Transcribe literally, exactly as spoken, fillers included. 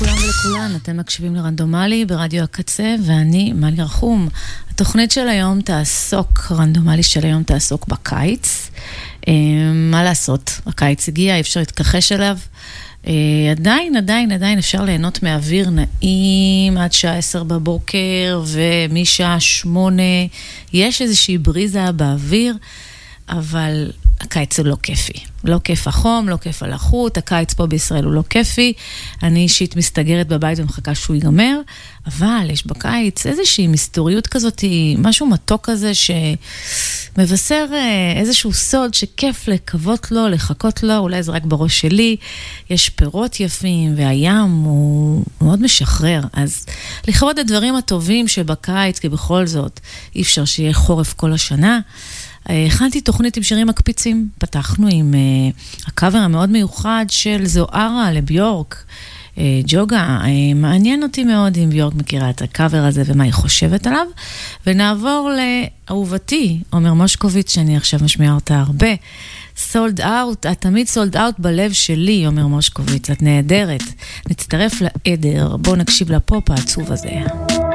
לכולם ולכולן, אתם מקשיבים לרנדומלי ברדיו הקצה, ואני מלי רחום. התוכנית של היום תעסוק, רנדומלי של היום תעסוק בקיץ. מה לעשות? הקיץ הגיע, אי אפשר להתכחש אליו. עדיין, עדיין, עדיין אפשר ליהנות מאוויר נעים עד שעה עשר בבוקר, ומשעה שמונה יש איזושהי בריזה באוויר, אבל הקיץ הוא לא כיפי. לא כיף החום, לא כיף הלחות, הקיץ פה בישראל הוא לא כיפי. אני אישית מסתגרת בבית ומחכה שהוא ייגמר, אבל יש בקיץ איזושהי מסתוריות כזאת, משהו מתוק כזה שמבשר איזשהו סוד שכיף לקוות לו, לחכות לו, אולי זה רק בראש שלי. יש פירות יפים והים הוא מאוד משחרר, אז לכבוד הדברים הטובים שבקיץ, כי בכל זאת אי אפשר שיהיה חורף כל השנה. הכנתי תוכנית עם שירים מקפיצים, פתחנו עם uh, הקאבר המאוד מיוחד של זוהרה לביורק, uh, ג'וגה, uh, מעניין אותי מאוד אם ביורק מכירה את הקאבר הזה ומה היא חושבת עליו, ונעבור לאהובתי, עומר מושקוביץ, שאני עכשיו משמיעה אותה הרבה, סולד אאוט, את תמיד סולד אאוט בלב שלי, עומר מושקוביץ, את נהדרת, נצטרף לעדר, בואו נקשיב לפופ העצוב הזה.